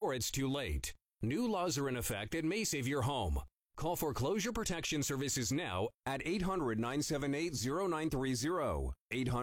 before it's too late. New laws are in effect that may save your home. Call Foreclosure Protection Services now at 800-978-0930.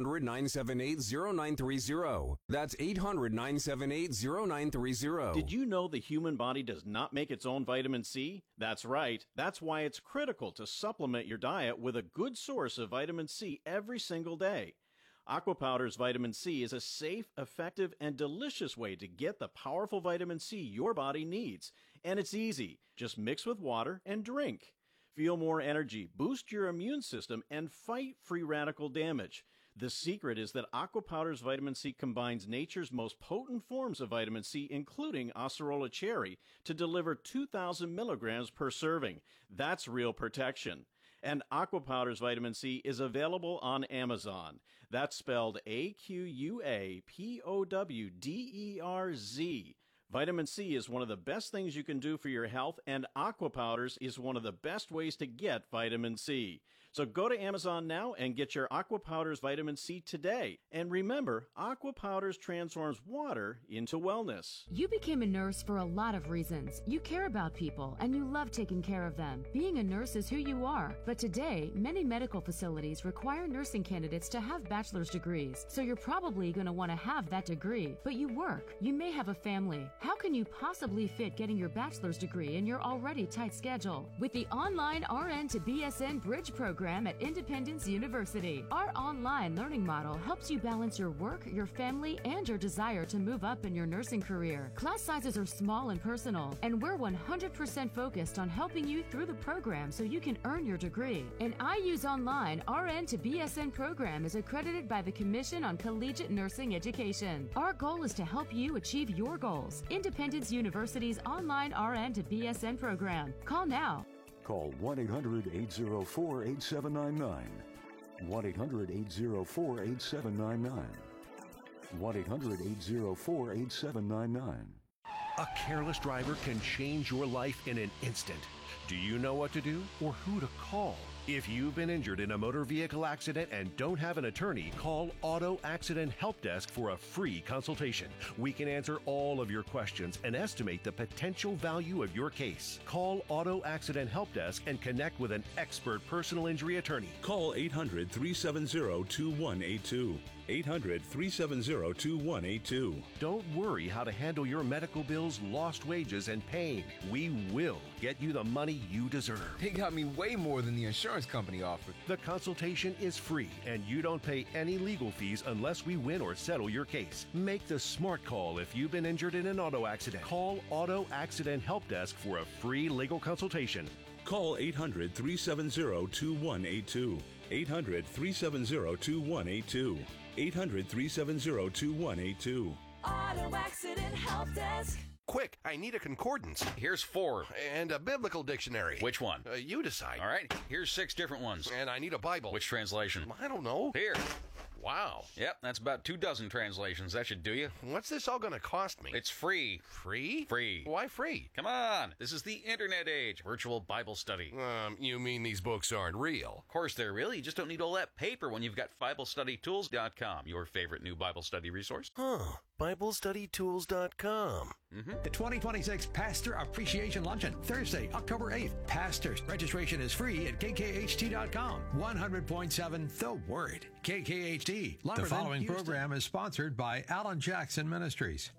800-978-0930. That's 800-978-0930. Did you know the human body does not make its own vitamin C? That's right. That's why it's critical to supplement your diet with a good source of vitamin C every single day. Aqua Powder's vitamin C is a safe, effective, and delicious way to get the powerful vitamin C your body needs. And it's easy. Just mix with water and drink. Feel more energy, boost your immune system, and fight free radical damage. The secret is that Aqua Powder's vitamin C combines nature's most potent forms of vitamin C, including acerola cherry, to deliver 2,000 milligrams per serving. That's real protection. And Aqua Powder's vitamin C is available on Amazon. That's spelled AQUAPOWDERZ. Vitamin C is one of the best things you can do for your health, and Aqua Powders is one of the best ways to get vitamin C. So go to Amazon now and get your Aqua Powders vitamin C today. And remember, Aqua Powders transforms water into wellness. You became a nurse for a lot of reasons. You care about people, and you love taking care of them. Being a nurse is who you are. But today, many medical facilities require nursing candidates to have bachelor's degrees. So you're probably going to want to have that degree. But you work. You may have a family. How can you possibly fit getting your bachelor's degree in your already tight schedule? With the online RN to BSN Bridge program at Independence University, our online learning model helps you balance your work, your family, and your desire to move up in your nursing career. Class sizes are small and personal, and we're 100% focused on helping you through the program so you can earn your degree. An IU's online RN to BSN program is accredited by the Commission on Collegiate Nursing Education. Our goal is to help you achieve your goals. Independence University's online RN to BSN program. Call now. Call 1-800-804-8799. 1-800-804-8799. 1-800-804-8799. A careless driver can change your life in an instant. Do you know what to do or who to call? If you've been injured in a motor vehicle accident and don't have an attorney, call Auto Accident Help Desk for a free consultation. We can answer all of your questions and estimate the potential value of your case. Call Auto Accident Help Desk and connect with an expert personal injury attorney. Call 800-370-2182. 800-370-2182. Don't worry how to handle your medical bills, lost wages, and pain. We will get you the money you deserve. They got me way more than the insurance company offered. The consultation is free, and you don't pay any legal fees unless we win or settle your case. Make the smart call if you've been injured in an auto accident. Call Auto Accident Help Desk for a free legal consultation. Call 800-370-2182. 800-370-2182. 800-370-2182. Auto Accident Help Desk. Quick, I need a concordance. Here's 4. And a biblical dictionary. Which one? You decide. All right, here's 6 different ones. And I need a Bible. Which translation? I don't know. Here. Wow. Yep, that's about 24 translations. That should do you. What's this all going to cost me? It's free. Free? Free. Why free? Come on. This is the internet age. Virtual Bible study. You mean these books aren't real? Of course they're real. You just don't need all that paper when you've got BibleStudyTools.com, your favorite new Bible study resource. Huh. BibleStudyTools.com. The 2026 Pastor Appreciation Luncheon, Thursday, October 8th. Pastors, registration is free at kkht.com. 100.7 The Word. KKHT. The following program is sponsored by Alan Jackson Ministries.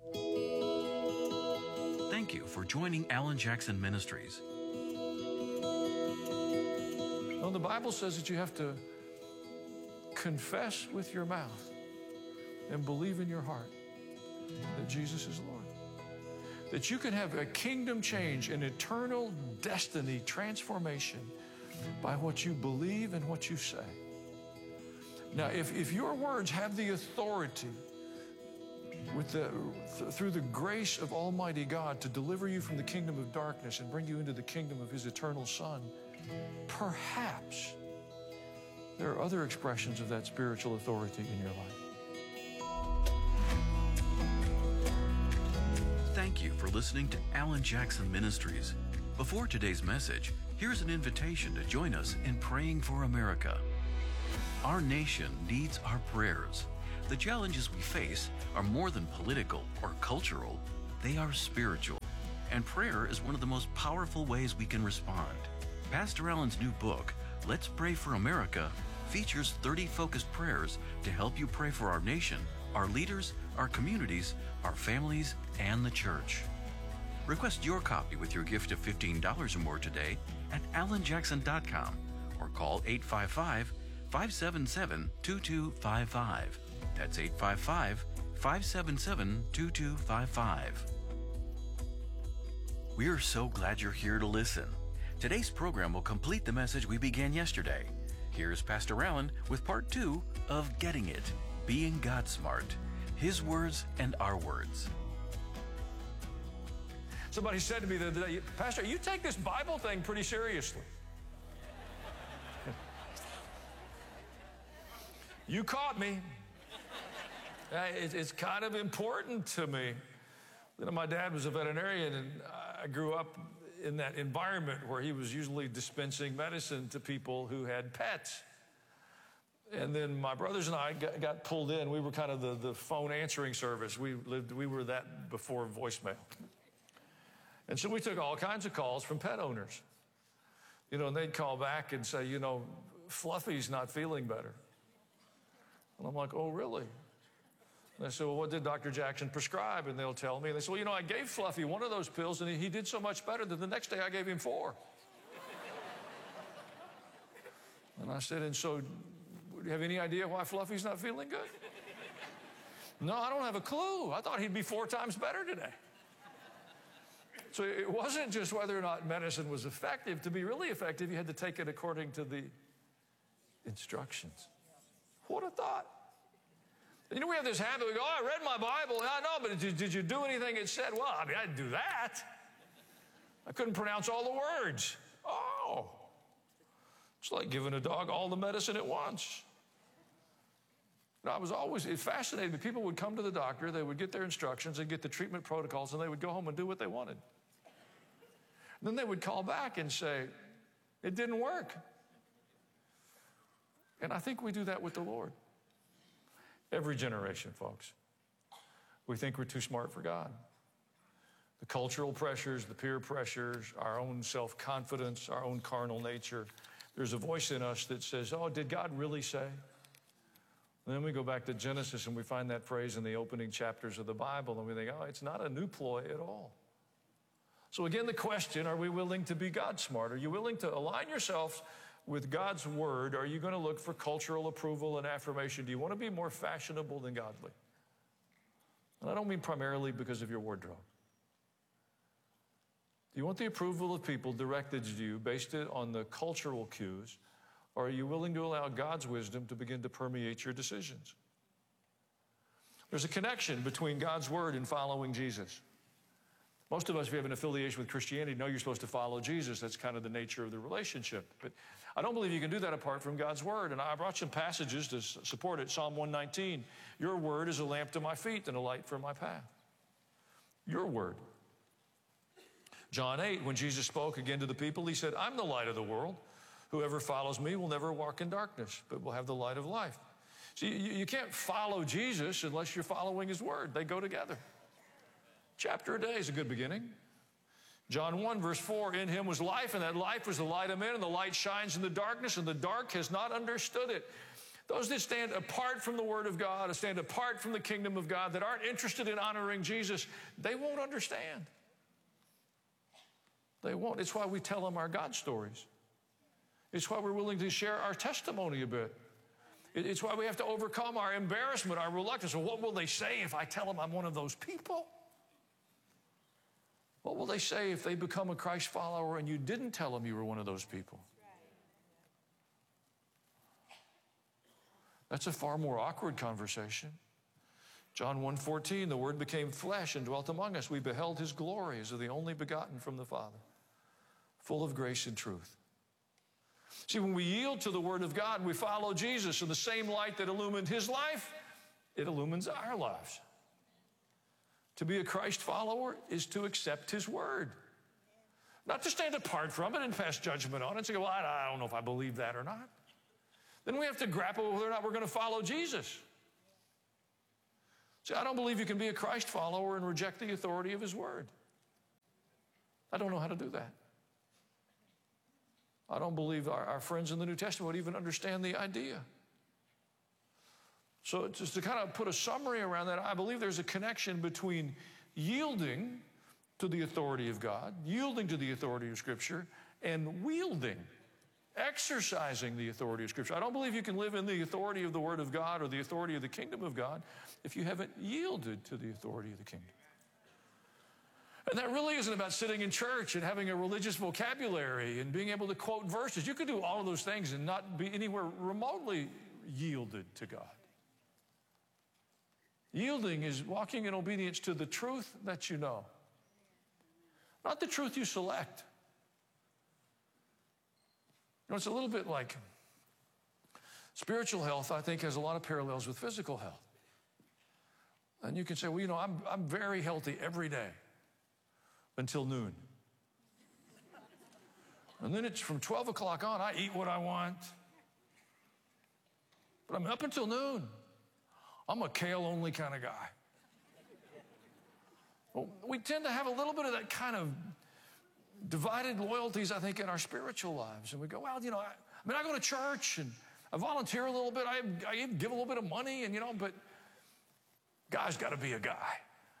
Thank you for joining Alan Jackson Ministries. Well, the Bible says that you have to confess with your mouth and believe in your heart that Jesus is Lord. That you can have a kingdom change, an eternal destiny transformation by what you believe and what you say. Now, if your words have the authority through the grace of Almighty God to deliver you from the kingdom of darkness and bring you into the kingdom of His eternal Son, perhaps there are other expressions of that spiritual authority in your life. Thank you for listening to Alan Jackson Ministries. Before today's message, here's an invitation to join us in praying for America. Our nation needs our prayers. The challenges we face are more than political or cultural. They are spiritual. and prayer is one of the most powerful ways we can respond. Pastor Allen's new book, Let's Pray for America, features 30 focused prayers to help you pray for our nation, our leaders, our communities, our families, and the church. Request your copy with your gift of $15 or more today at alanjackson.com or call 855-577-2255. That's 855-577-2255. We're so glad you're here to listen. Today's program will complete the message we began yesterday. Here's Pastor Allen with part 2 of Getting It, Being God Smart, His Words and Our Words. Somebody said to me the other day, Pastor, you take this Bible thing pretty seriously. You caught me. It's kind of important to me. You know, my dad was a veterinarian, and I grew up in that environment where he was usually dispensing medicine to people who had pets. And then my brothers and I got pulled in. We were kind of the phone answering service. We were that before voicemail. And so we took all kinds of calls from pet owners. You know, and they'd call back and say, you know, Fluffy's not feeling better. And I'm like, oh, really? And I said, well, what did Dr. Jackson prescribe? And they'll tell me. And they said, well, you know, I gave Fluffy one of those pills, and he did so much better that the next day I gave him 4. And I said, and so do you have any idea why Fluffy's not feeling good? No, I don't have a clue. I thought he'd be 4 times better today. So it wasn't just whether or not medicine was effective. To be really effective, you had to take it according to the instructions. What a thought. You know, we have this habit. We go, oh, I read my Bible. I know, but did you do anything it said? Well, I mean, I didn't do that. I couldn't pronounce all the words. Oh. It's like giving a dog all the medicine it wants. You know, I was always fascinated. People would come to the doctor. They would get their instructions. They'd get the treatment protocols, and they would go home and do what they wanted. And then they would call back and say, it didn't work. And I think we do that with the Lord. Every generation, folks. We think we're too smart for God. The cultural pressures, the peer pressures, our own self-confidence, our own carnal nature. There's a voice in us that says, oh, did God really say? And then we go back to Genesis and we find that phrase in the opening chapters of the Bible, and we think, oh, it's not a new ploy at all. So again, the question, are we willing to be God smart? Are you willing to align yourselves with God's word? Are you going to look for cultural approval and affirmation? Do you want to be more fashionable than godly? And I don't mean primarily because of your wardrobe. Do you want the approval of people directed to you based on the cultural cues, or are you willing to allow God's wisdom to begin to permeate your decisions? There's a connection between God's word and following Jesus. Most of us, if you have an affiliation with Christianity, know you're supposed to follow Jesus. That's kind of the nature of the relationship. But I don't believe you can do that apart from God's word. And I brought some passages to support it. Psalm 119, your word is a lamp to my feet and a light for my path. Your word. John 8, when Jesus spoke again to the people, he said, I'm the light of the world. Whoever follows me will never walk in darkness, but will have the light of life. See, you can't follow Jesus unless you're following his word. They go together. Chapter a day is a good beginning. John 1, verse 4, in him was life, and that life was the light of men, and the light shines in the darkness, and the dark has not understood it. Those that stand apart from the word of God, that stand apart from the kingdom of God, that aren't interested in honoring Jesus, they won't understand. They won't. It's why we tell them our God stories. It's why we're willing to share our testimony a bit. It's why we have to overcome our embarrassment, our reluctance. Well, what will they say if I tell them I'm one of those people? What will they say if they become a Christ follower and you didn't tell them you were one of those people? That's a far more awkward conversation. John 1:14, the word became flesh and dwelt among us. We beheld his glory as of the only begotten from the Father, full of grace and truth. See, when we yield to the word of God, we follow Jesus, and the same light that illumined his life, it illumines our lives. To be a Christ follower is to accept his word. Not to stand apart from it and pass judgment on it and say, well, I don't know if I believe that or not. Then we have to grapple with whether or not we're going to follow Jesus. See, I don't believe you can be a Christ follower and reject the authority of his word. I don't know how to do that. I don't believe our friends in the New Testament would even understand the idea. So just to kind of put a summary around that, I believe there's a connection between yielding to the authority of God, yielding to the authority of Scripture, and wielding, exercising the authority of Scripture. I don't believe you can live in the authority of the Word of God or the authority of the kingdom of God if you haven't yielded to the authority of the kingdom. And that really isn't about sitting in church and having a religious vocabulary and being able to quote verses. You could do all of those things and not be anywhere remotely yielded to God. Yielding is walking in obedience to the truth that you know, not the truth you select. You know, it's a little bit like spiritual health, I think, has a lot of parallels with physical health. And you can say, well, you know, I'm very healthy every day until noon. And then it's from 12 o'clock on, I eat what I want. But I'm up until noon. I'm a kale-only kind of guy. Well, we tend to have a little bit of that kind of divided loyalties, I think, in our spiritual lives. And we go, well, you know, I go to church and I volunteer a little bit. I even give a little bit of money, and, you know, but guy's got to be a guy.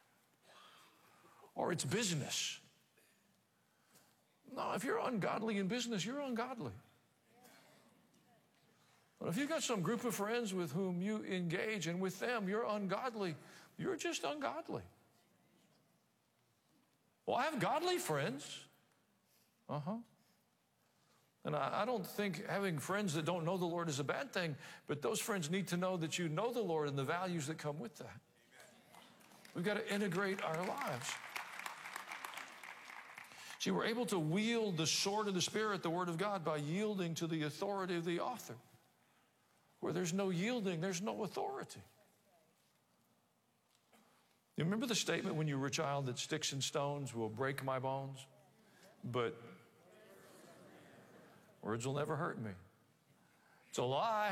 Or it's business. No, if you're ungodly in business, you're ungodly. But if you've got some group of friends with whom you engage and with them you're ungodly, you're just ungodly. Well, I have godly friends. And I don't think having friends that don't know the Lord is a bad thing, but those friends need to know that you know the Lord and the values that come with that. We've got to integrate our lives. See, we're able to wield the sword of the Spirit, the Word of God, by yielding to the authority of the author. Where there's no yielding, there's no authority. You remember the statement when you were a child that sticks and stones will break my bones, but words will never hurt me? It's a lie.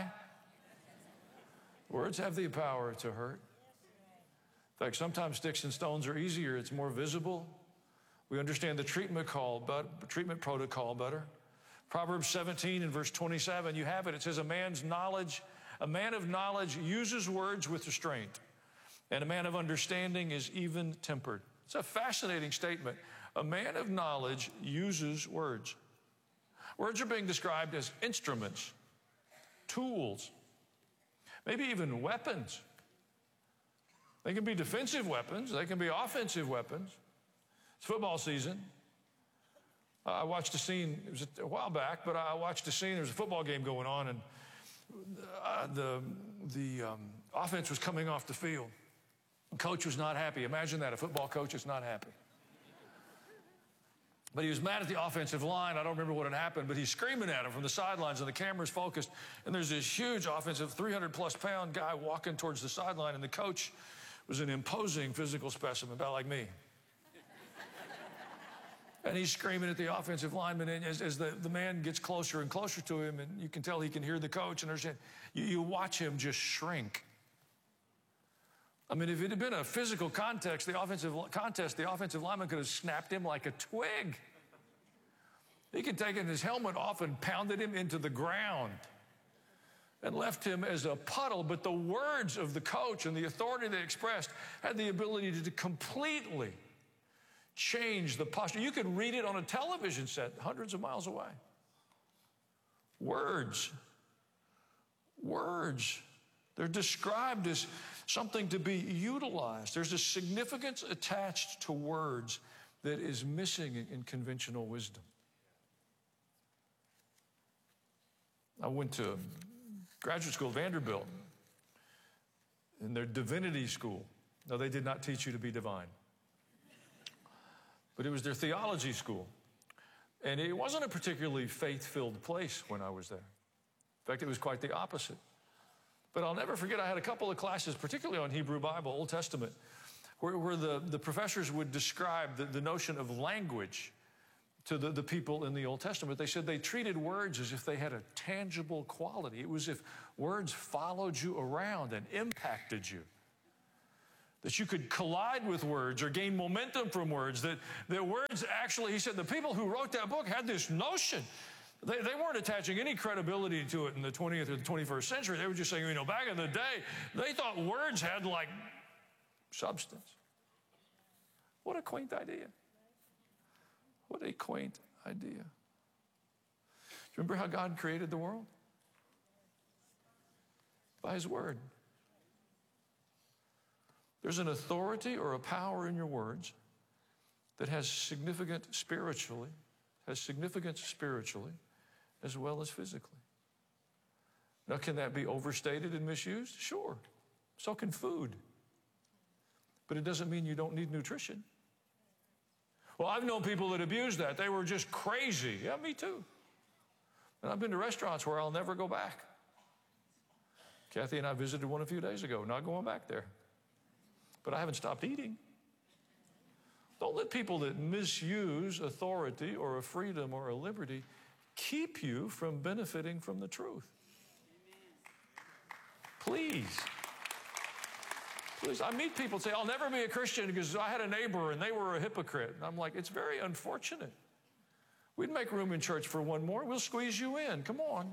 Words have the power to hurt. In fact, sometimes sticks and stones are easier. It's more visible. We understand the treatment protocol better. Proverbs 17 and verse 27, you have it. It says, a man of knowledge uses words with restraint, and a man of understanding is even-tempered. It's a fascinating statement. A man of knowledge uses words. Words are being described as instruments, tools, maybe even weapons. They can be defensive weapons. They can be offensive weapons. It's football season. I watched a scene, it was a while back, but I watched a scene, there was a football game going on, and the offense was coming off the field. The coach was not happy. Imagine that, a football coach is not happy. But he was mad at the offensive line. I don't remember what had happened, but he's screaming at him from the sidelines, and the camera's focused, and there's this huge offensive 300-plus-pound guy walking towards the sideline, and the coach was an imposing physical specimen, about like me. And he's screaming at the offensive lineman, and as the man gets closer and closer to him, and you can tell he can hear the coach, and you watch him just shrink. I mean, if it had been a physical contest, the offensive lineman could have snapped him like a twig. He could have taken his helmet off and pounded him into the ground and left him as a puddle. But the words of the coach and the authority they expressed had the ability to completely change the posture. You could read it on a television set hundreds of miles away. Words. They're described as something to be utilized. There's a significance attached to words that is missing in conventional wisdom. I went to graduate school at Vanderbilt in their divinity school. No, they did not teach you to be divine. But it was their theology school. And it wasn't a particularly faith-filled place when I was there. In fact, it was quite the opposite. But I'll never forget, I had a couple of classes, particularly on Hebrew Bible, Old Testament, where the professors would describe the notion of language to the people in the Old Testament. They said they treated words as if they had a tangible quality. It was as if words followed you around and impacted you. that you could collide with words or gain momentum from words, that words actually, he said, the people who wrote that book had this notion. They weren't attaching any credibility to it in the 20th or the 21st century. They were just saying, you know, back in the day, they thought words had like substance. What a quaint idea. What a quaint idea. Do you remember how God created the world? By His Word. There's an authority or a power in your words that has significance spiritually as well as physically. Now, can that be overstated and misused? Sure. So can food. But it doesn't mean you don't need nutrition. Well, I've known people that abuse that. They were just crazy. Yeah, me too. And I've been to restaurants where I'll never go back. Kathy and I visited one a few days ago, not going back there. But I haven't stopped eating. Don't let people that misuse authority or a freedom or a liberty keep you from benefiting from the truth. Please. Please. I meet people say, I'll never be a Christian because I had a neighbor and they were a hypocrite. And I'm like, it's very unfortunate. We'd make room in church for one more. We'll squeeze you in. Come on.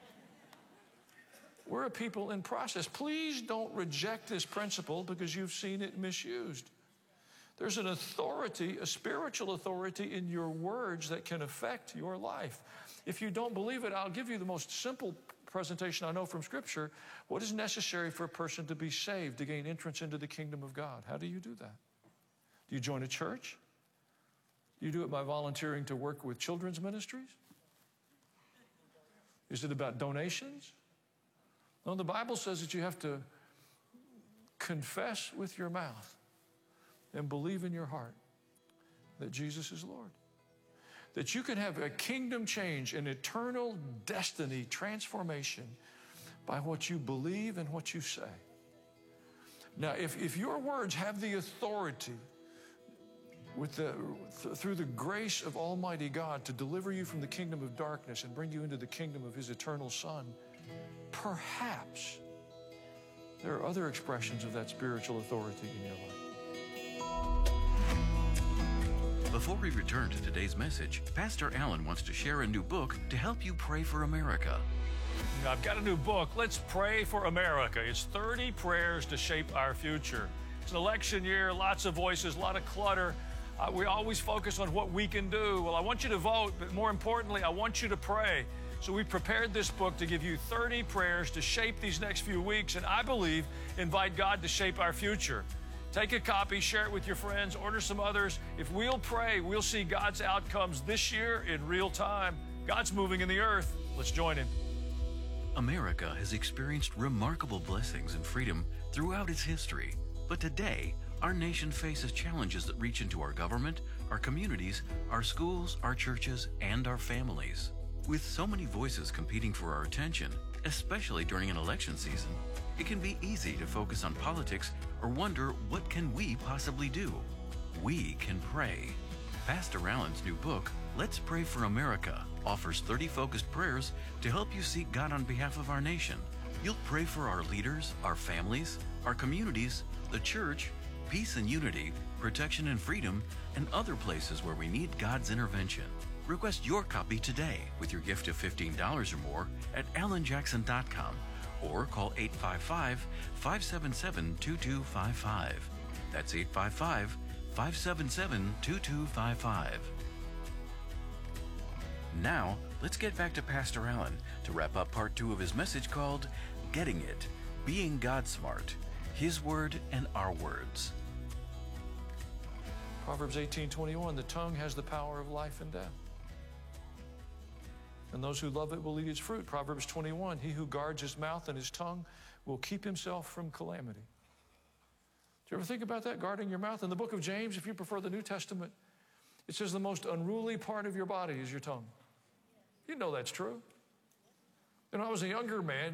We're a people in process. Please don't reject this principle because you've seen it misused. There's an authority, a spiritual authority in your words that can affect your life. If you don't believe it, I'll give you the most simple presentation I know from Scripture. What is necessary for a person to be saved, to gain entrance into the kingdom of God? How do you do that? Do you join a church? Do you do it by volunteering to work with children's ministries? Is it about donations? No, the Bible says that you have to confess with your mouth and believe in your heart that Jesus is Lord. That you can have a kingdom change, an eternal destiny transformation by what you believe and what you say. Now, if your words have the authority through the grace of Almighty God to deliver you from the kingdom of darkness and bring you into the kingdom of His eternal Son, perhaps there are other expressions of that spiritual authority in your life. Before we return to today's message, Pastor Allen wants to share a new book to help you pray for America. I've got a new book, Let's Pray for America. It's 30 prayers to shape our future. It's an election year, lots of voices, a lot of clutter. We always focus on what we can do. Well, I want you to vote, but more importantly, I want you to pray. So we prepared this book to give you 30 prayers to shape these next few weeks, and I believe invite God to shape our future. Take a copy, share it with your friends, order some others. If we'll pray, we'll see God's outcomes this year in real time. God's moving in the earth. Let's join Him. America has experienced remarkable blessings and freedom throughout its history. But today, our nation faces challenges that reach into our government, our communities, our schools, our churches, and our families. With so many voices competing for our attention, especially during an election season, it can be easy to focus on politics or wonder, what can we possibly do? We can pray. Pastor Allen's new book, Let's Pray for America, offers 30 focused prayers to help you seek God on behalf of our nation. You'll pray for our leaders, our families, our communities, the church, peace and unity, protection and freedom, and other places where we need God's intervention. Request your copy today with your gift of $15 or more at allenjackson.com or call 855-577-2255. That's 855-577-2255. Now, let's get back to Pastor Allen to wrap up part 2 of his message called Getting It, Being God Smart, His Word and Our Words. Proverbs 18:21, the tongue has the power of life and death, and those who love it will eat its fruit. Proverbs 21, he who guards his mouth and his tongue will keep himself from calamity. Do you ever think about that, guarding your mouth? In the book of James, if you prefer the New Testament, it says the most unruly part of your body is your tongue. You know that's true. When I was a younger man,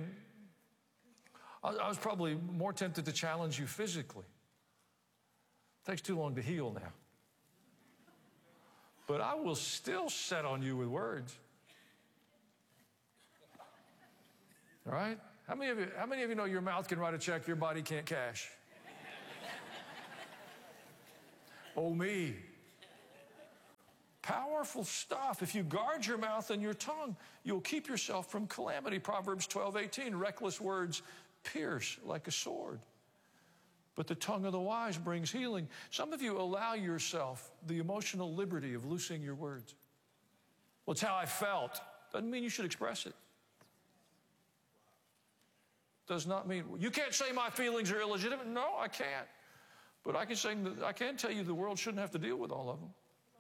I was probably more tempted to challenge you physically. It takes too long to heal now. But I will still set on you with words. All right? How many of you know your mouth can write a check your body can't cash? Oh, me. Powerful stuff. If you guard your mouth and your tongue, you'll keep yourself from calamity. Proverbs 12:18, reckless words pierce like a sword, but the tongue of the wise brings healing. Some of you allow yourself the emotional liberty of loosing your words. Well, it's how I felt. Doesn't mean you should express it. Does not mean, you can't say my feelings are illegitimate. No, I can't. But I can tell you the world shouldn't have to deal with all of them.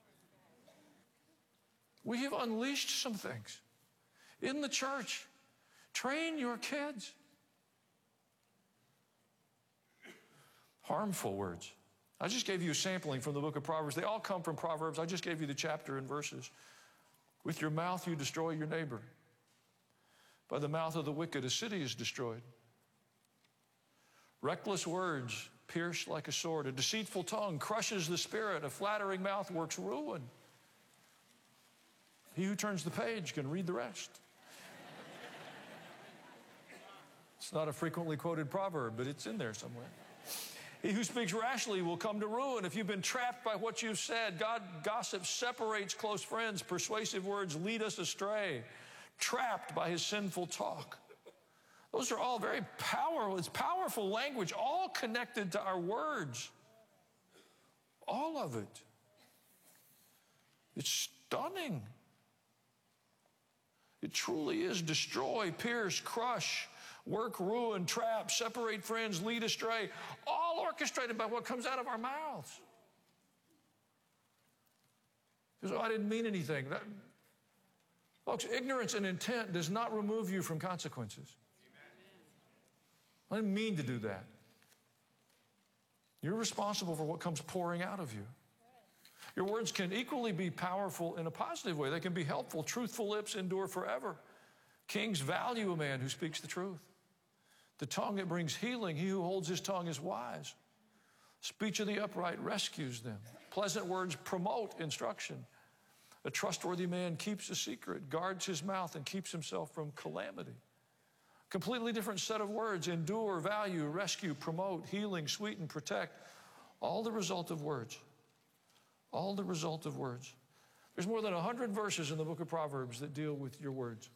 We have unleashed some things in the church. Train your kids. Harmful words. I just gave you a sampling from the book of Proverbs. They all come from Proverbs. I just gave you the chapter and verses. With your mouth you destroy your neighbor. By the mouth of the wicked a city is destroyed. Reckless words pierce like a sword. A deceitful tongue crushes the spirit. A flattering mouth works ruin. He who turns the page can read the rest. It's not a frequently quoted proverb, but it's in there somewhere. He who speaks rashly will come to ruin. If you've been trapped by what you've said, gossip separates close friends. Persuasive words lead us astray. Trapped by his sinful talk. Those are all very powerful. It's powerful language, all connected to our words. All of it. It's stunning. It truly is destroy, pierce, crush, work, ruin, trap, separate friends, lead astray, all orchestrated by what comes out of our mouths. Because I didn't mean anything. Folks, ignorance and intent does not remove you from consequences. I didn't mean to do that. You're responsible for what comes pouring out of you. Your words can equally be powerful in a positive way. They can be helpful. Truthful lips endure forever. Kings value a man who speaks the truth. The tongue, it brings healing. He who holds his tongue is wise. Speech of the upright rescues them. Pleasant words promote instruction. A trustworthy man keeps a secret, guards his mouth, and keeps himself from calamity. Completely different set of words. Endure, value, rescue, promote, healing, sweeten, protect. All the result of words. All the result of words. There's more than 100 verses in the book of Proverbs that deal with your words.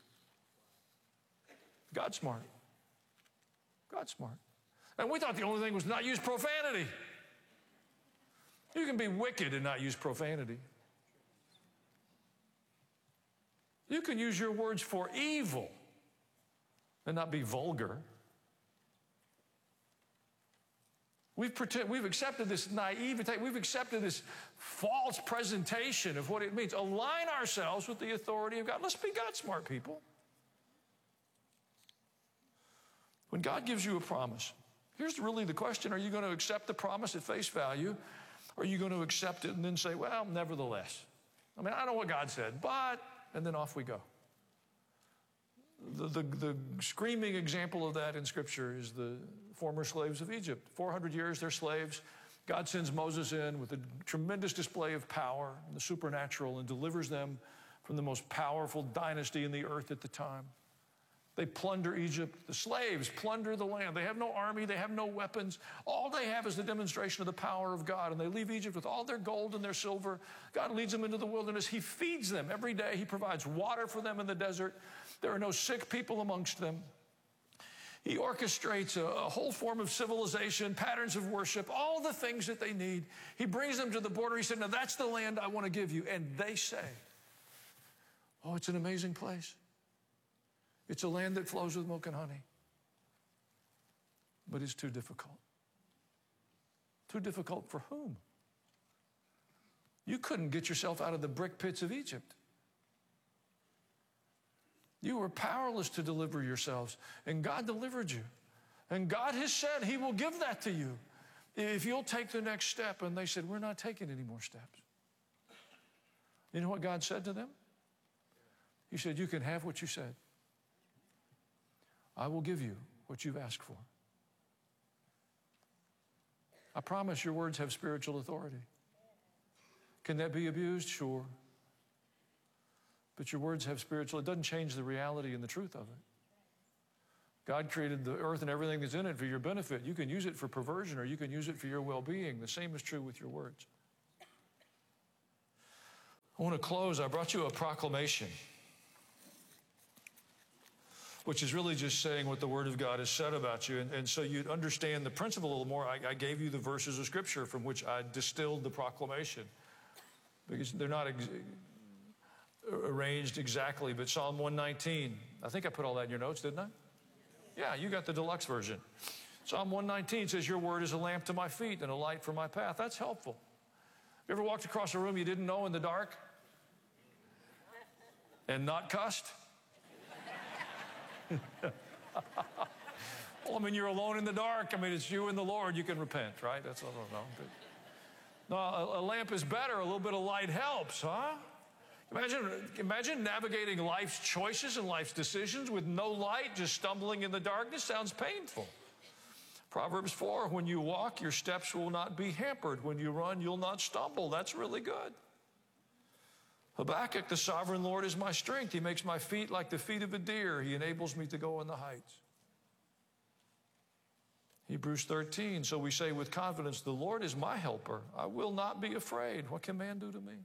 God's smart. God's smart. And we thought the only thing was not use profanity. You can be wicked and not use profanity. You can use your words for evil and not be vulgar. We've accepted this naivete. We've accepted this false presentation of what it means. Align ourselves with the authority of God. Let's be God smart people. When God gives you a promise, here's really the question. Are you going to accept the promise at face value? Or are you going to accept it and then say, well, nevertheless. I mean, I know what God said, but, and then off we go. The screaming example of that in Scripture is the former slaves of Egypt. 400 years they're slaves. God sends Moses in with a tremendous display of power and the supernatural and delivers them from the most powerful dynasty in the earth at the time. They plunder Egypt. The slaves plunder the land. They have no army. They have no weapons. All they have is the demonstration of the power of God. And they leave Egypt with all their gold and their silver. God leads them into the wilderness. He feeds them every day. He provides water for them in the desert. There are no sick people amongst them. He orchestrates a whole form of civilization, patterns of worship, all the things that they need. He brings them to the border. He said, now that's the land I want to give you. And they say, oh, it's an amazing place. It's a land that flows with milk and honey. But it's too difficult. Too difficult for whom? You couldn't get yourself out of the brick pits of Egypt. You were powerless to deliver yourselves, and God delivered you. And God has said He will give that to you if you'll take the next step. And they said, we're not taking any more steps. You know what God said to them? He said, you can have what you said. I will give you what you've asked for. I promise your words have spiritual authority. Can that be abused? Sure. But your words have spiritual, it doesn't change the reality and the truth of it. God created the earth and everything that's in it for your benefit. You can use it for perversion or you can use it for your well-being. The same is true with your words. I want to close. I brought you a proclamation, which is really just saying what the Word of God has said about you. And so you'd understand the principle a little more. I gave you the verses of Scripture from which I distilled the proclamation, because they're not arranged exactly, but Psalm 119. I think I put all that in your notes, didn't I? Yeah, you got the deluxe version. Psalm 119 says, your word is a lamp to my feet and a light for my path. That's helpful. You ever walked across a room you didn't know in the dark and not cussed? Well, I mean, you're alone in the dark. I mean, it's you and the Lord. You can repent, right? That's all I know. No, a lamp is better. A little bit of light helps, huh? Imagine navigating life's choices and life's decisions with no light, just stumbling in the darkness. Sounds painful. Proverbs 4, when you walk, your steps will not be hampered. When you run, you'll not stumble. That's really good. Habakkuk, the sovereign Lord is my strength. He makes my feet like the feet of a deer. He enables me to go in the heights. Hebrews 13, so we say with confidence, the Lord is my helper. I will not be afraid. What can man do to me?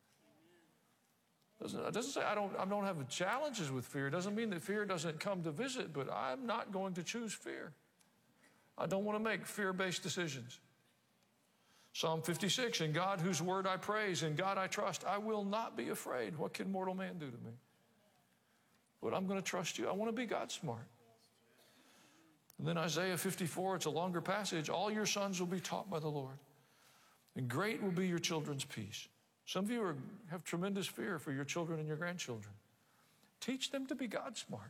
It doesn't say I don't have challenges with fear. It doesn't mean that fear doesn't come to visit, but I'm not going to choose fear. I don't want to make fear-based decisions. Psalm 56, in God whose word I praise, in God I trust, I will not be afraid. What can mortal man do to me? But I'm going to trust you. I want to be God smart. And then Isaiah 54, it's a longer passage. All your sons will be taught by the Lord, and great will be your children's peace. Some of you have tremendous fear for your children and your grandchildren. Teach them to be God smart.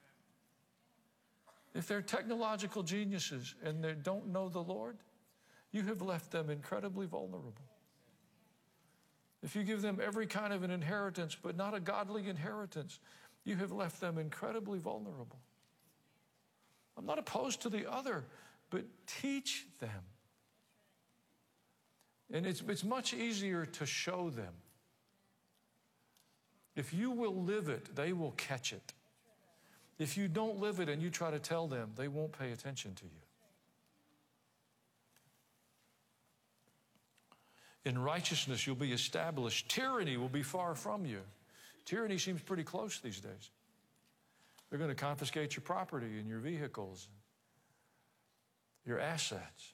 If they're technological geniuses and they don't know the Lord, you have left them incredibly vulnerable. If you give them every kind of an inheritance, but not a godly inheritance, you have left them incredibly vulnerable. I'm not opposed to the other, but teach them. And it's much easier to show them. If you will live it, they will catch it. If you don't live it and you try to tell them, they won't pay attention to you. In righteousness, you'll be established. Tyranny will be far from you. Tyranny seems pretty close these days. They're going to confiscate your property and your vehicles, your assets.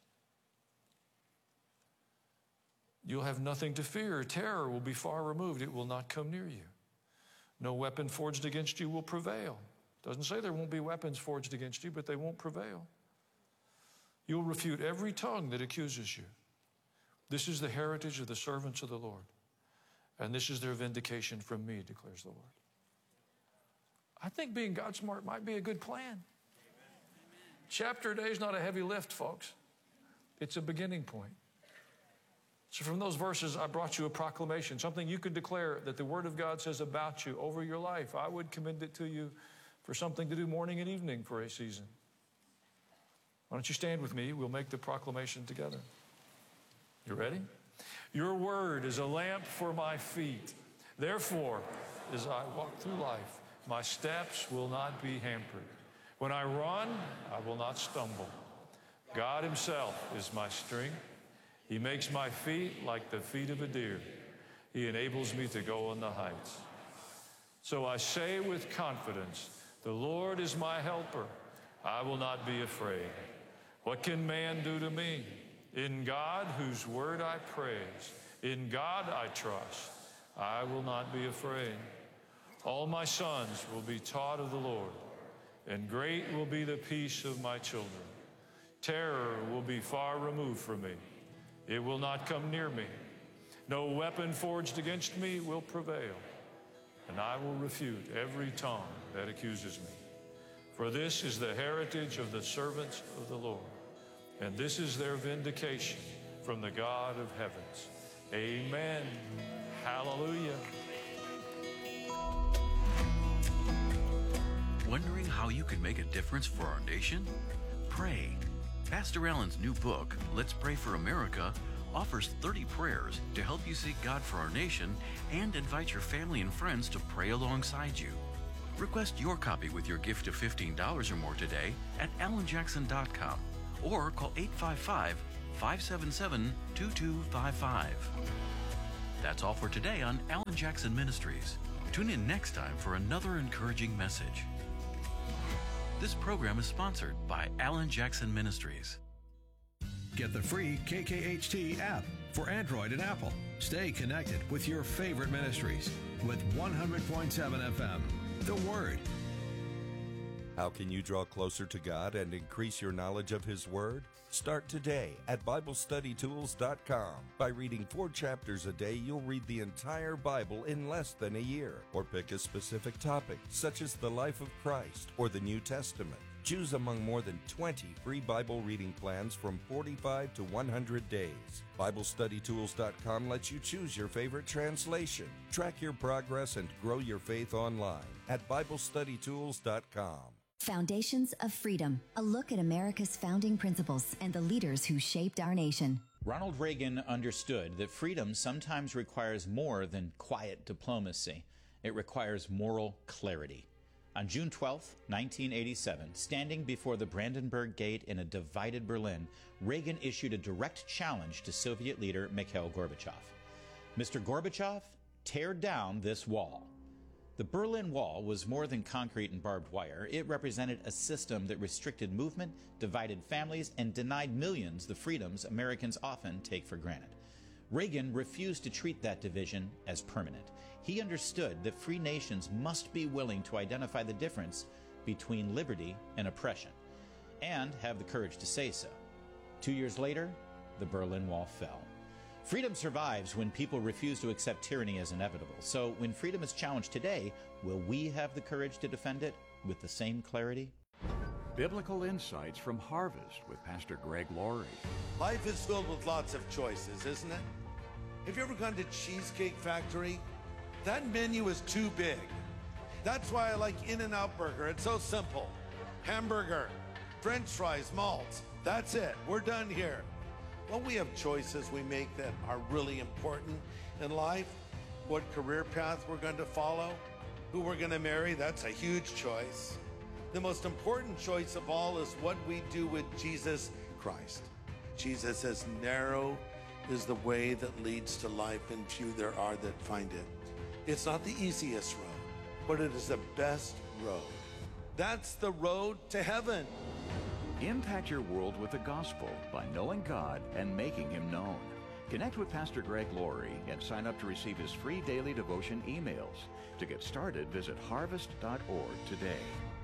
You'll have nothing to fear. Terror will be far removed. It will not come near you. No weapon forged against you will prevail. Doesn't say there won't be weapons forged against you, but they won't prevail. You'll refute every tongue that accuses you. This is the heritage of the servants of the Lord, and this is their vindication from me, declares the Lord. I think being God smart might be a good plan. Amen. Chapter a day is not a heavy lift, folks. It's a beginning point. So from those verses, I brought you a proclamation, something you could declare that the Word of God says about you over your life. I would commend it to you for something to do morning and evening for a season. Why don't you stand with me? We'll make the proclamation together. You ready? Your word is a lamp for my feet. Therefore, as I walk through life, my steps will not be hampered. When I run, I will not stumble. God Himself is my strength. He makes my feet like the feet of a deer. He enables me to go on the heights. So I say with confidence, the Lord is my helper. I will not be afraid. What can man do to me? In God, whose word I praise, in God I trust. I will not be afraid. All my sons will be taught of the Lord, and great will be the peace of my children. Terror will be far removed from me. It will not come near me. No weapon forged against me will prevail, and I will refute every tongue that accuses me. For this is the heritage of the servants of the Lord, and this is their vindication from the God of heavens. Amen. Hallelujah. Wondering how you can make a difference for our nation? Pray. Pastor Allen's new book, Let's Pray for America, offers 30 prayers to help you seek God for our nation and invite your family and friends to pray alongside you. Request your copy with your gift of $15 or more today at allenjackson.com or call 855-577-2255. That's all for today on Alan Jackson Ministries. Tune in next time for another encouraging message. This program is sponsored by Alan Jackson Ministries. Get the free KKHT app for Android and Apple. Stay connected with your favorite ministries with 100.7 FM. The Word. How can you draw closer to God and increase your knowledge of His Word? Start today at BibleStudyTools.com. By reading 4 chapters a day, you'll read the entire Bible in less than a year. Or pick a specific topic, such as the life of Christ or the New Testament. Choose among more than 20 free Bible reading plans from 45 to 100 days. BibleStudyTools.com lets you choose your favorite translation. Track your progress and grow your faith online at BibleStudyTools.com. Foundations of Freedom, a look at America's founding principles and the leaders who shaped our nation. Ronald Reagan understood that freedom sometimes requires more than quiet diplomacy. It requires moral clarity. On June 12, 1987, standing before the Brandenburg Gate in a divided Berlin, Reagan issued a direct challenge to Soviet leader Mikhail Gorbachev. Mr. Gorbachev, tear down this wall. The Berlin Wall was more than concrete and barbed wire. It represented a system that restricted movement, divided families, and denied millions the freedoms Americans often take for granted. Reagan refused to treat that division as permanent. He understood that free nations must be willing to identify the difference between liberty and oppression, and have the courage to say so. 2 years later, the Berlin Wall fell. Freedom survives when people refuse to accept tyranny as inevitable. So when freedom is challenged today, will we have the courage to defend it with the same clarity? Biblical Insights from Harvest with Pastor Greg Laurie. Life is filled with lots of choices, isn't it? Have you ever gone to Cheesecake Factory? That menu is too big. That's why I like In-N-Out Burger. It's so simple. Hamburger, French fries, malts. That's it. We're done here. Well, we have choices we make that are really important in life. What career path we're going to follow, who we're going to marry, that's a huge choice. The most important choice of all is what we do with Jesus Christ. Jesus says, narrow is the way that leads to life, and few there are that find it. It's not the easiest road, but it is the best road. That's the road to heaven. Impact your world with the gospel by knowing God and making Him known. Connect with Pastor Greg Laurie and sign up to receive his free daily devotion emails. To get started, visit harvest.org today.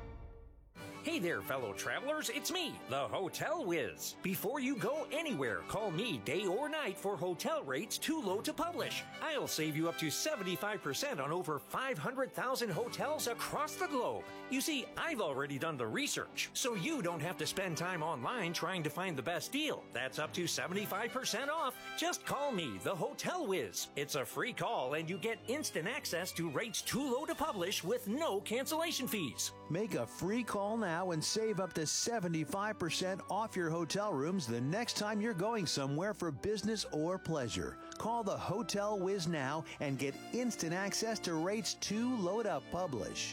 Hey there, fellow travelers. It's me, the Hotel Whiz. Before you go anywhere, call me day or night for hotel rates too low to publish. I'll save you up to 75% on over 500,000 hotels across the globe. You see, I've already done the research, so you don't have to spend time online trying to find the best deal. That's up to 75% off. Just call me, the Hotel Whiz. It's a free call, and you get instant access to rates too low to publish with no cancellation fees. Make a free call now and save up to 75% off your hotel rooms the next time you're going somewhere for business or pleasure. Call the Hotel Whiz now and get instant access to rates too low to publish.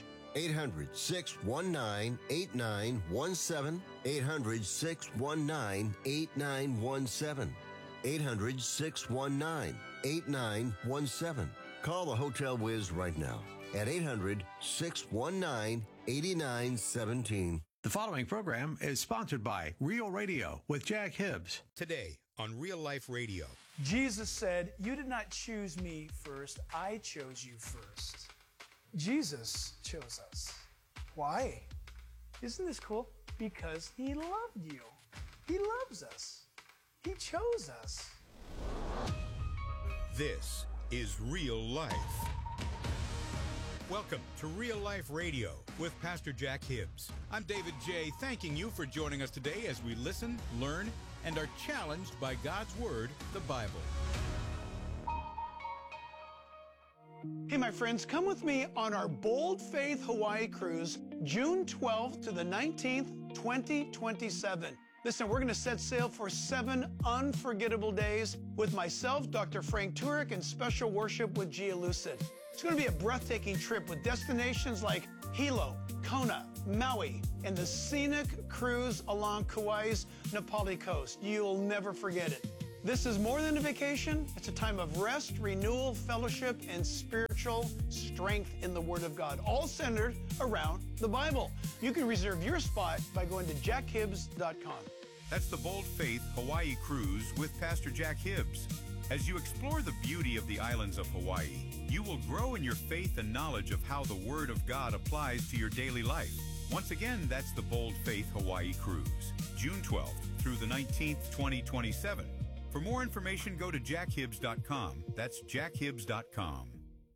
800-619-8917. 800-619-8917. 800-619-8917. Call the Hotel Whiz right now at 800-619-8917. The following program is sponsored by Real Radio with Jack Hibbs. Today on Real Life Radio. Jesus said, "You did not choose me first, I chose you first." Jesus chose us. Why? Isn't this cool? Because He loved you. He loves us. He chose us. This is Real Life. Welcome to Real Life Radio with Pastor Jack Hibbs. I'm David J., thanking you for joining us today as we listen, learn, and are challenged by God's Word, the Bible. Hey, my friends, come with me on our Bold Faith Hawaii cruise, June 12th to the 19th, 2027. Listen, we're going to set sail for 7 unforgettable days with myself, Dr. Frank Turek, and special worship with Gia Lucid. It's going to be a breathtaking trip with destinations like Hilo, Kona, Maui, and the scenic cruise along Kauai's Napali coast. You'll never forget it. This is more than a vacation. It's a time of rest, renewal, fellowship, and spiritual strength in the Word of God, all centered around the Bible. You can reserve your spot by going to jackhibbs.com. That's the Bold Faith Hawaii Cruise with Pastor Jack Hibbs. As you explore the beauty of the islands of Hawaii, you will grow in your faith and knowledge of how the Word of God applies to your daily life. Once again, that's the Bold Faith Hawaii Cruise, June 12th through the 19th, 2027. For more information, go to jackhibbs.com. That's jackhibbs.com.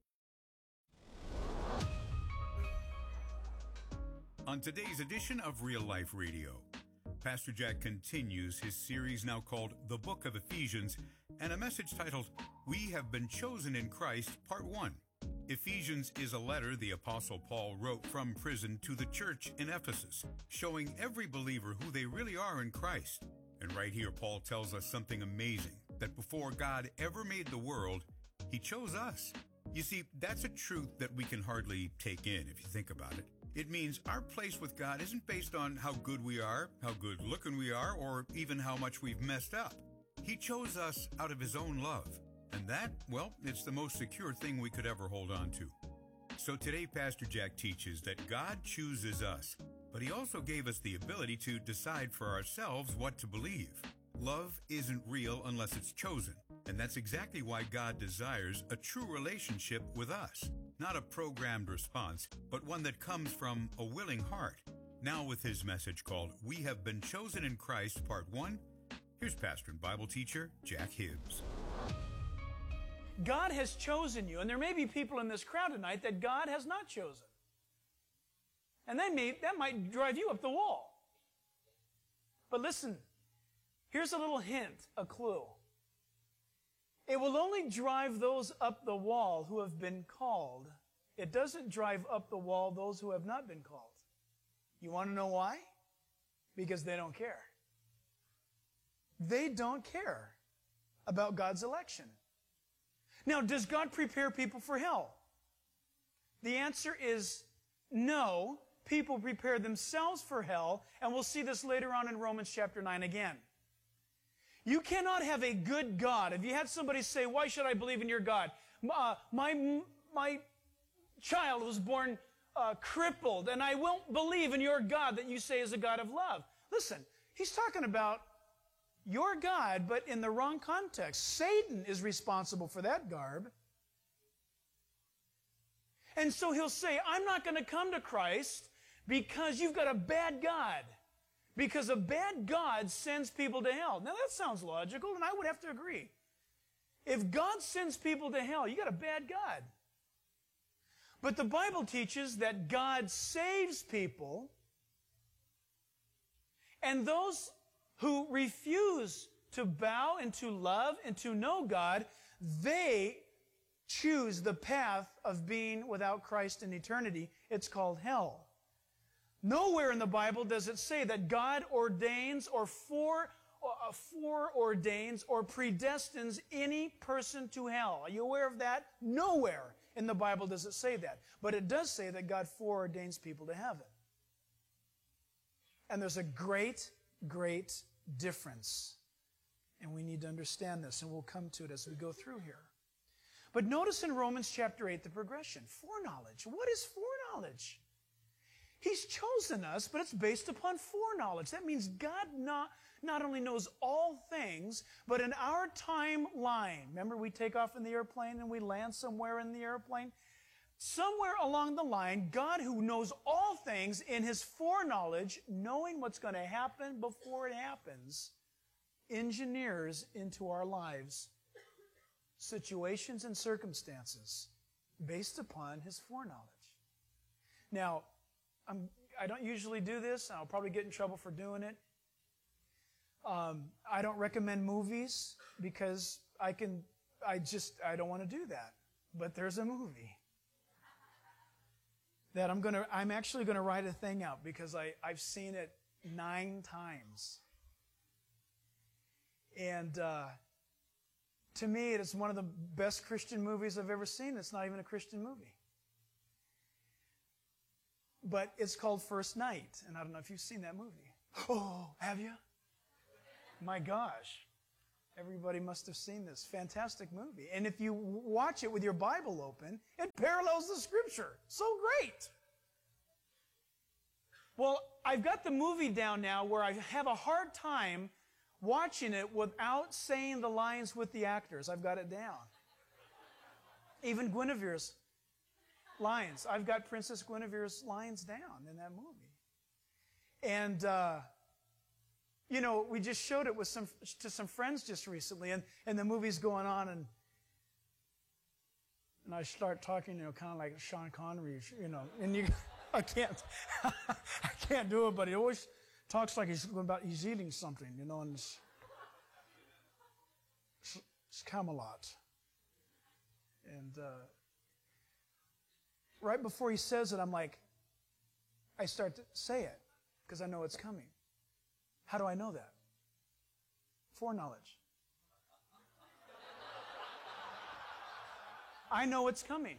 On today's edition of Real Life Radio, Pastor Jack continues his series now called The Book of Ephesians, and a message titled, We Have Been Chosen in Christ, Part 1. Ephesians is a letter the Apostle Paul wrote from prison to the church in Ephesus, showing every believer who they really are in Christ. And right here, Paul tells us something amazing, that before God ever made the world, He chose us. You see, that's a truth that we can hardly take in if you think about it. It means our place with God isn't based on how good we are, how good looking we are, or even how much we've messed up. He chose us out of His own love. And that, well, it's the most secure thing we could ever hold on to. So today, Pastor Jack teaches that God chooses us, but He also gave us the ability to decide for ourselves what to believe. Love isn't real unless it's chosen, and that's exactly why God desires a true relationship with us. Not a programmed response, but one that comes from a willing heart. Now with his message called We Have Been Chosen in Christ, Part 1, here's pastor and Bible teacher Jack Hibbs. God has chosen you, and there may be people in this crowd tonight that God has not chosen. And that might drive you up the wall. But listen, here's a little hint, a clue. It will only drive those up the wall who have been called. It doesn't drive up the wall those who have not been called. You want to know why? Because they don't care. They don't care about God's election. Now, does God prepare people for hell? The answer is no. People prepare themselves for hell, and we'll see this later on in Romans chapter 9 again. You cannot have a good God. If you had somebody say, why should I believe in your God? My child was born crippled, and I won't believe in your God that you say is a God of love. Listen, he's talking about your God, but in the wrong context. Satan is responsible for that garb. And so he'll say, I'm not going to come to Christ because you've got a bad God. Because a bad God sends people to hell. Now that sounds logical, and I would have to agree. If God sends people to hell, you got a bad God. But the Bible teaches that God saves people, and those who refuse to bow and to love and to know God, they choose the path of being without Christ in eternity. It's called hell. Nowhere in the Bible does it say that God ordains or foreordains or predestines any person to hell. Are you aware of that? Nowhere in the Bible does it say that. But it does say that God foreordains people to heaven. And there's a great, great difference. And we need to understand this, and we'll come to it as we go through here. But notice in Romans chapter 8 the progression. Foreknowledge. What is foreknowledge? He's chosen us, but it's based upon foreknowledge. That means God not only knows all things, but in our timeline. Remember, we take off in the airplane and we land somewhere in the airplane? Somewhere along the line, God, who knows all things in His foreknowledge, knowing what's going to happen before it happens, engineers into our lives situations and circumstances based upon His foreknowledge. Now, I don't usually do this. I'll probably get in trouble for doing it. I don't recommend movies because I don't want to do that. But there's a movie that I'm actually going to write a thing out because I've seen it 9 times. And to me, it is one of the best Christian movies I've ever seen. It's not even a Christian movie. But it's called First Night, and I don't know if you've seen that movie. Oh, have you? My gosh. Everybody must have seen this. Fantastic movie. And if you watch it with your Bible open, it parallels the Scripture. So great. Well, I've got the movie down now where I have a hard time watching it without saying the lines with the actors. I've got it down. Even Guinevere's lines. I've got Princess Guinevere's lines down in that movie. And, you know, we just showed it with to some friends just recently, and the movie's going on, and I start talking, you know, kind of like Sean Connery, you know, and I can't do it, but he always talks like he's eating something, you know, and it's Camelot. And right before he says it, I'm like, I start to say it because I know it's coming. How do I know that? Foreknowledge. I know it's coming.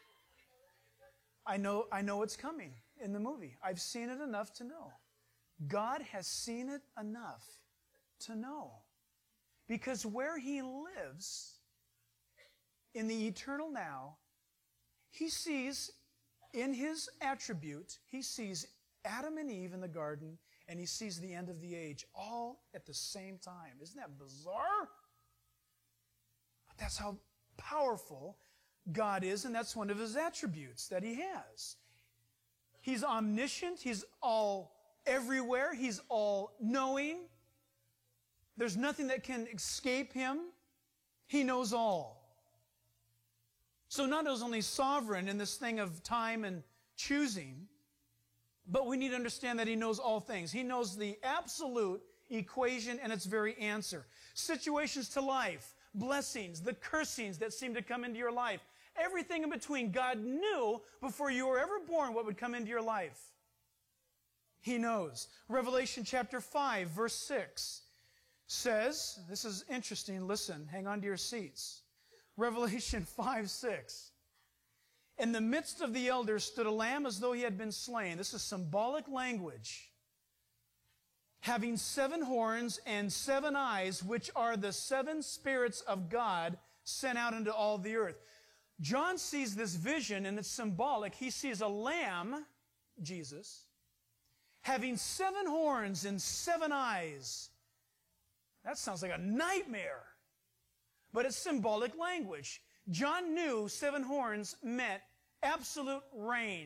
I know it's coming in the movie. I've seen it enough to know. God has seen it enough to know. Because where He lives in the eternal now, He sees in His attribute, He sees Adam and Eve in the garden, and He sees the end of the age all at the same time. Isn't that bizarre? But that's how powerful God is, and that's one of His attributes that He has. He's omniscient. He's all everywhere. He's all knowing. There's nothing that can escape Him. He knows all. So not only sovereign in this thing of time and choosing, but we need to understand that He knows all things. He knows the absolute equation and its very answer. Situations to life, blessings, the cursings that seem to come into your life, everything in between. God knew before you were ever born what would come into your life. He knows. Revelation chapter 5, verse 6 says, this is interesting, listen, hang on to your seats. Revelation 5, 6. In the midst of the elders stood a lamb as though he had been slain. This is symbolic language. Having 7 horns and 7 eyes, which are the 7 spirits of God sent out into all the earth. John sees this vision, and it's symbolic. He sees a lamb, Jesus, having 7 horns and 7 eyes. That sounds like a nightmare. But it's symbolic language. John knew 7 horns meant absolute reign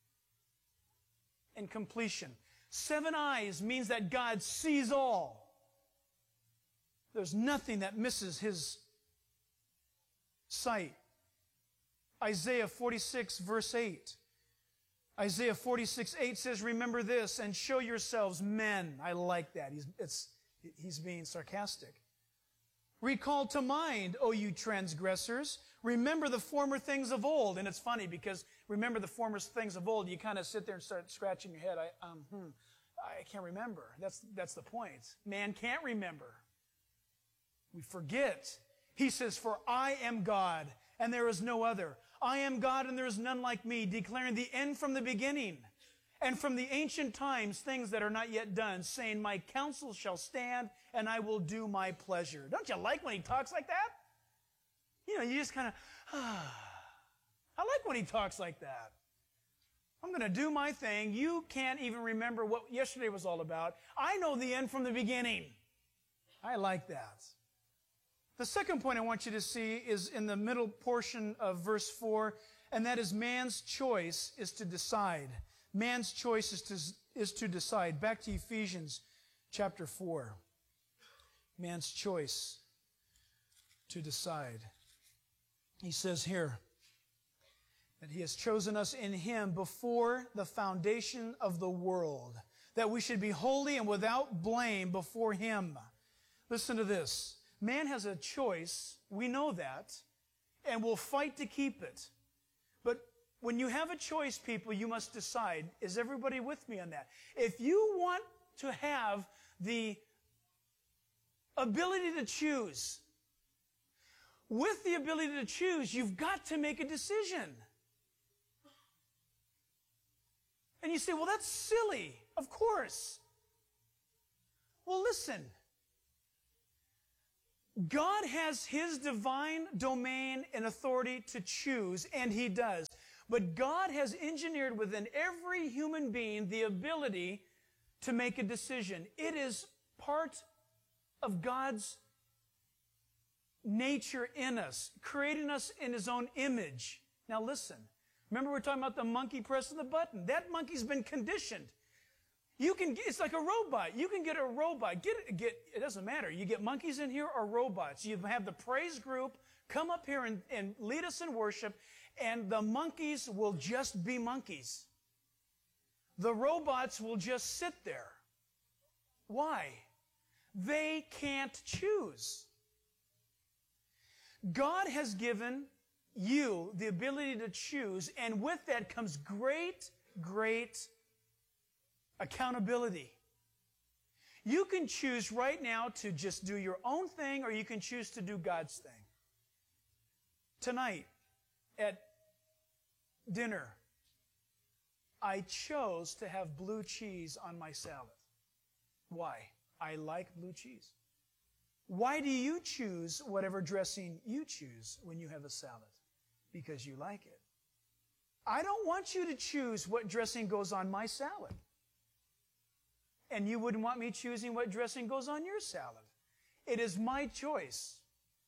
and completion. 7 eyes means that God sees all. There's nothing that misses His sight. Isaiah 46, verse 8. Isaiah 46, 8 says, remember this and show yourselves men. I like that. He's being sarcastic. Recall to mind, O you transgressors. Remember the former things of old. And it's funny because remember the former things of old, you kind of sit there and start scratching your head. I can't remember. That's the point. Man can't remember. We forget. He says, for I am God, and there is no other. I am God, and there is none like me, declaring the end from the beginning, and from the ancient times things that are not yet done, saying, my counsel shall stand, and I will do my pleasure. Don't you like when He talks like that? You know, you just kind of, I like when He talks like that. I'm going to do my thing. You can't even remember what yesterday was all about. I know the end from the beginning. I like that. The second point I want you to see is in the middle portion of verse 4, and that is man's choice is to decide. Man's choice is to decide. Back to Ephesians chapter 4. Man's choice to decide. He says here that He has chosen us in Him before the foundation of the world, that we should be holy and without blame before Him. Listen to this. Man has a choice, we know that, and we'll fight to keep it. But when you have a choice, people, you must decide, is everybody with me on that? If you want to have the ability to choose, with the ability to choose, you've got to make a decision. And you say, well, that's silly. Of course. Well, listen. God has His divine domain and authority to choose, and He does. But God has engineered within every human being the ability to make a decision. It is part of God's nature in us, creating us in His own image. Now listen, remember we're talking about the monkey pressing the button. That monkey's been conditioned. It's like a robot. You can get a robot. It doesn't matter. You get monkeys in here or robots. You have the praise group come up here and lead us in worship, and the monkeys will just be monkeys. The robots will just sit there. Why? They can't choose. God has given you the ability to choose, and with that comes great, great accountability. You can choose right now to just do your own thing, or you can choose to do God's thing. Tonight, at dinner, I chose to have blue cheese on my salad. Why? I like blue cheese. Why do you choose whatever dressing you choose when you have a salad? Because you like it. I don't want you to choose what dressing goes on my salad. And you wouldn't want me choosing what dressing goes on your salad. It is my choice.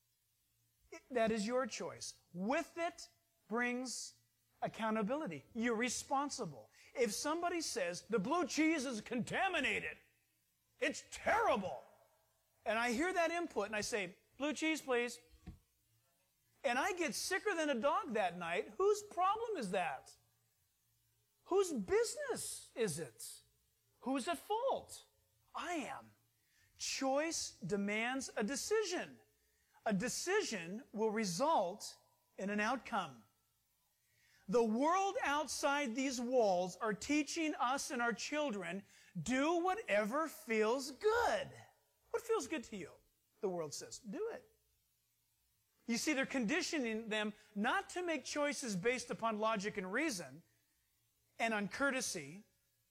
That is your choice. With it brings accountability. You're responsible. If somebody says, the blue cheese is contaminated, it's terrible, and I hear that input and I say, blue cheese, please, and I get sicker than a dog that night, whose problem is that? Whose business is it? Who's at fault? I am. Choice demands a decision. A decision will result in an outcome. The world outside these walls are teaching us and our children, do whatever feels good. What feels good to you? The world says, do it. You see, they're conditioning them not to make choices based upon logic and reason and on courtesy,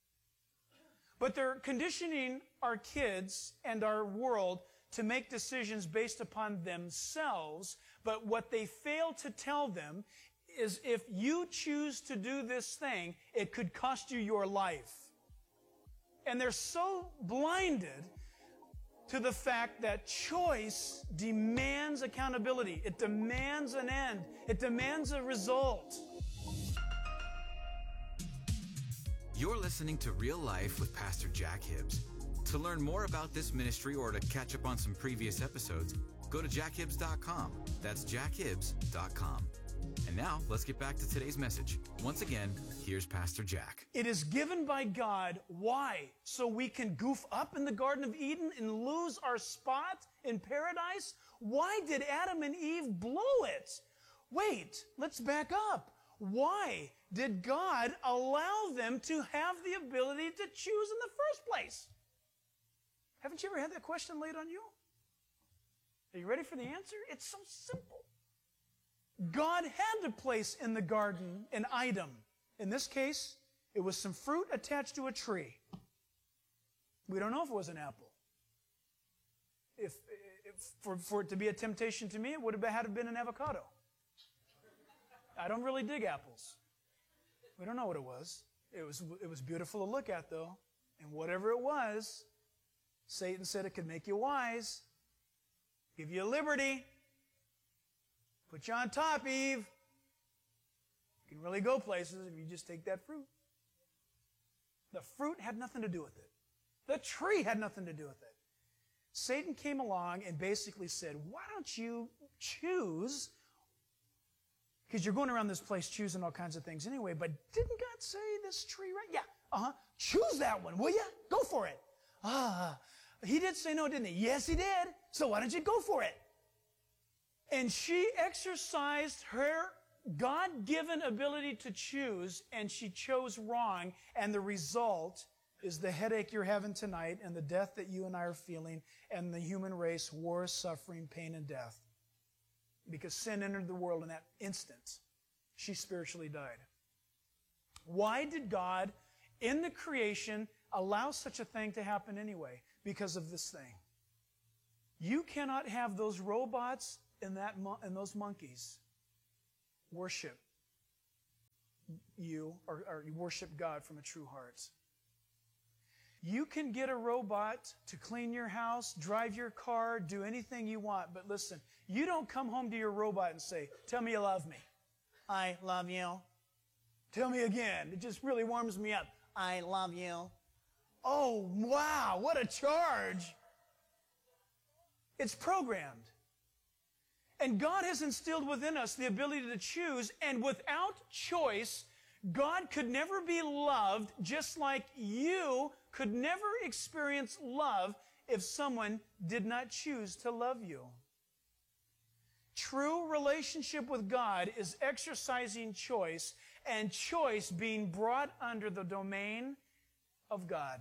but they're conditioning our kids and our world to make decisions based upon themselves. But what they fail to tell them is if you choose to do this thing, it could cost you your life. And they're so blinded to the fact that choice demands accountability. It demands an end. It demands a result. You're listening to Real Life with Pastor Jack Hibbs. To learn more about this ministry or to catch up on some previous episodes, go to jackhibbs.com. That's jackhibbs.com. And now, let's get back to today's message. Once again, here's Pastor Jack. It is given by God. Why? So we can goof up in the Garden of Eden and lose our spot in paradise? Why did Adam and Eve blow it? Wait, let's back up. Why did God allow them to have the ability to choose in the first place? Haven't you ever had that question laid on you? Are you ready for the answer? It's so simple. God had to place in the garden an item. In this case, it was some fruit attached to a tree. We don't know if it was an apple. If for it to be a temptation to me, it would have had to been an avocado. I don't really dig apples. We don't know what it was. It was beautiful to look at, though. And whatever it was, Satan said it could make you wise, give you liberty, put you on top, Eve. You can really go places if you just take that fruit. The fruit had nothing to do with it. The tree had nothing to do with it. Satan came along and basically said, why don't you choose? Because you're going around this place choosing all kinds of things anyway, but didn't God say this tree right? Yeah, choose that one, will you? Go for it. He did say no, didn't he? Yes, he did. So why don't you go for it? And she exercised her God-given ability to choose, and she chose wrong, and the result is the headache you're having tonight and the death that you and I are feeling, and the human race, war, suffering, pain, and death. Because sin entered the world in that instant. She spiritually died. Why did God, in the creation, allow such a thing to happen anyway? Because of this thing. You cannot have those robots and those monkeys worship you or worship God from a true heart. You can get a robot to clean your house, drive your car, do anything you want, but listen, you don't come home to your robot and say, "Tell me you love me." "I love you." "Tell me again." It just really warms me up. "I love you." Oh, wow, what a charge. It's programmed. And God has instilled within us the ability to choose, and without choice, God could never be loved, just like you could never experience love if someone did not choose to love you. True relationship with God is exercising choice, and choice being brought under the domain of God.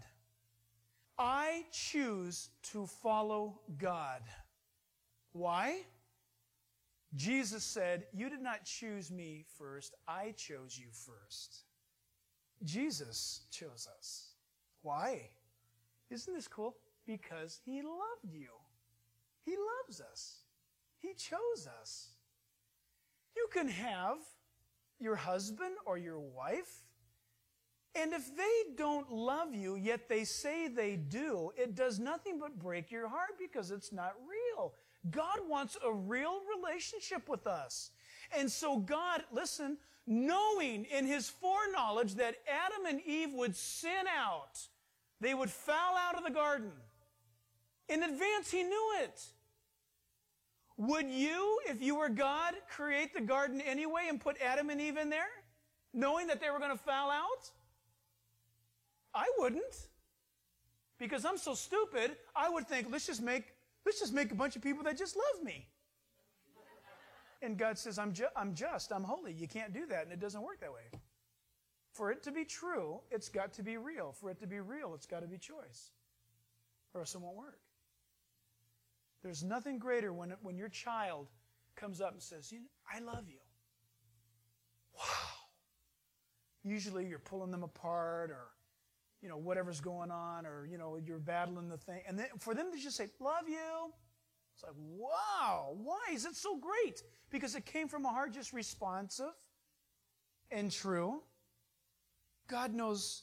I choose to follow God. Why? Jesus said, "You did not choose me first, I chose you first." Jesus chose us. Why? Isn't this cool? Because He loved you. He loves us. He chose us. You can have your husband or your wife, and if they don't love you, yet they say they do, it does nothing but break your heart because it's not real. God wants a real relationship with us. And so God, listen, knowing in His foreknowledge that Adam and Eve would sin out, they would foul out of the garden. In advance, He knew it. Would you, if you were God, create the garden anyway and put Adam and Eve in there, knowing that they were going to foul out? I wouldn't. Because I'm so stupid, I would think, let's just make a bunch of people that just love me. And God says, I'm just, I'm holy. You can't do that, and it doesn't work that way. For it to be true, it's got to be real. For it to be real, it's got to be choice. Or else it won't work. There's nothing greater when your child comes up and says, "I love you." Wow. Usually you're pulling them apart, or whatever's going on, or you're battling the thing. And then for them to just say, "Love you," it's like, wow, why is it so great? Because it came from a heart just responsive and true. God knows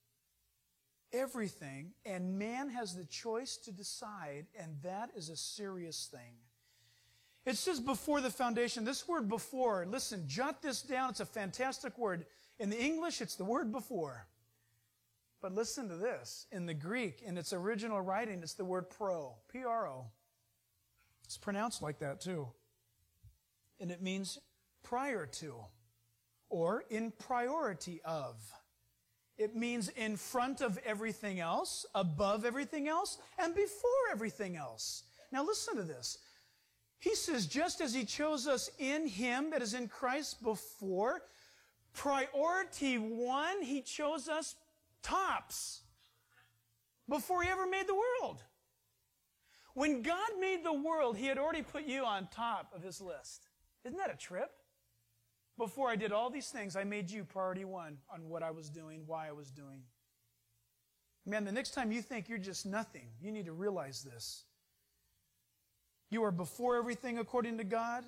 everything, and man has the choice to decide, and that is a serious thing. It says before the foundation. This word before, listen, jot this down. It's a fantastic word. In the English, it's the word before. But listen to this. In the Greek, in its original writing, it's the word pro, P-R-O. It's pronounced like that too. And it means prior to, or in priority of. It means in front of everything else, above everything else, and before everything else. Now listen to this. He says, just as He chose us in Him, that is in Christ, before, priority one, He chose us tops before He ever made the world. When God made the world, He had already put you on top of His list. Isn't that a trip? Before I did all these things, I made you priority one on what I was doing, why I was doing. Man, the next time you think you're just nothing, you need to realize this. You are before everything according to God.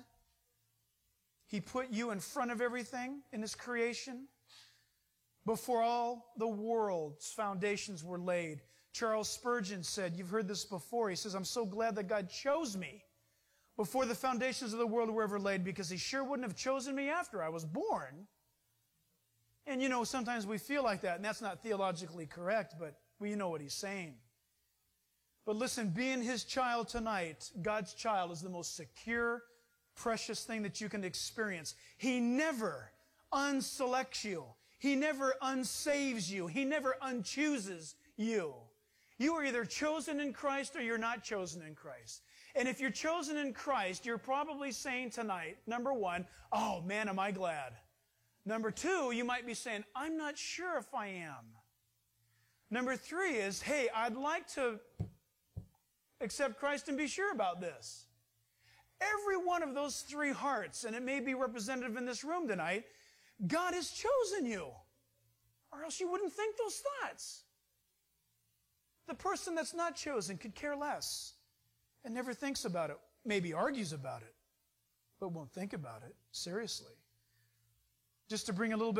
He put you in front of everything in His creation. Before all the world's foundations were laid. Charles Spurgeon said, you've heard this before, he says, "I'm so glad that God chose me before the foundations of the world were ever laid, because He sure wouldn't have chosen me after I was born." And sometimes we feel like that, and that's not theologically correct, but we know what he's saying. But listen, being His child tonight, God's child, is the most secure, precious thing that you can experience. He never unselects you. He never unsaves you. He never unchooses you. You are either chosen in Christ or you're not chosen in Christ. And if you're chosen in Christ, you're probably saying tonight, number one, "Oh man, am I glad." Number two, you might be saying, "I'm not sure if I am." Number three is, "Hey, I'd like to accept Christ and be sure about this." Every one of those three hearts, and it may be representative in this room tonight, God has chosen you, or else you wouldn't think those thoughts. The person that's not chosen could care less. and never thinks about it, maybe argues about it, but won't think about it seriously. Just to bring a little bit